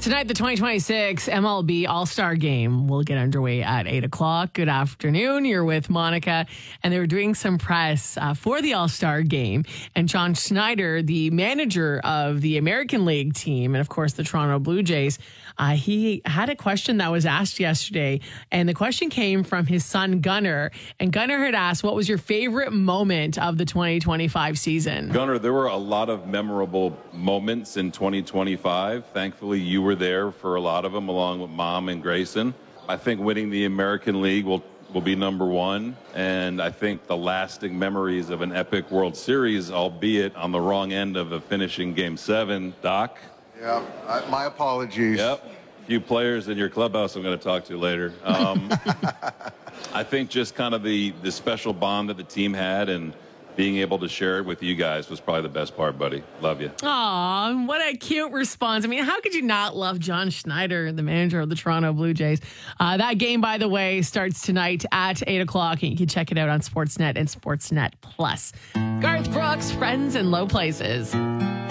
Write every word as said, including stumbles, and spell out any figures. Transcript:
Tonight, the twenty twenty-six M L B All-Star Game will get underway at eight o'clock. Good afternoon. You're with Monica, and they were doing some press uh, for the All-Star Game. And John Schneider, the manager of the American League team, and of course the Toronto Blue Jays, uh, he had a question that was asked yesterday. And the question came from his son, Gunnar. And Gunnar had asked, what was your favorite moment of the twenty twenty-five season? Gunnar, there were a lot of memorable moments in twenty twenty-five. Thankfully, you were there for a lot of them, along with Mom and Grayson. I think winning the American League will will be number one, and I think the lasting memories of an epic World Series, albeit on the wrong end of a finishing Game Seven. Doc. Yeah, I, my apologies. Yep, a few players in your clubhouse I'm going to talk to later. Um, I think just kind of the the special bond that the team had, and being able to share it with you guys was probably the best part, buddy. Love you. Aw, what a cute response. I mean, how could you not love John Schneider, the manager of the Toronto Blue Jays? Uh, that game, by the way, starts tonight at eight o'clock, and you can check it out on Sportsnet and Sportsnet Plus. Garth Brooks, Friends in Low Places.